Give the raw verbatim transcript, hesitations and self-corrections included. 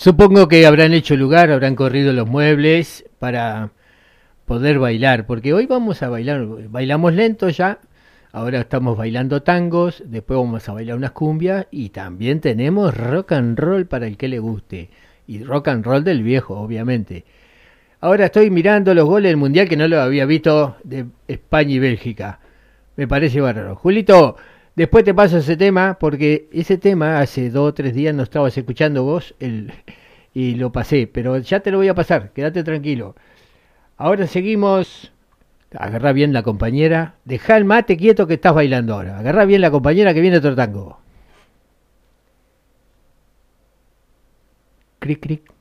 Supongo que habrán hecho lugar, habrán corrido los muebles para poder bailar, porque hoy vamos a bailar, bailamos lento ya, ahora estamos bailando tangos, después vamos a bailar unas cumbias y también tenemos rock and roll para el que le guste, y rock and roll del viejo, obviamente. Ahora estoy mirando los goles del Mundial que no lo había visto de España y Bélgica. Me parece bárbaro. Julito, después te paso ese tema, porque ese tema hace dos o tres días no estabas escuchando vos el, y lo pasé, pero ya te lo voy a pasar, quédate tranquilo. Ahora seguimos. Agarrá bien la compañera. Dejá el mate quieto que estás bailando ahora. Agarrá bien la compañera que viene otro tango. Cric, cric.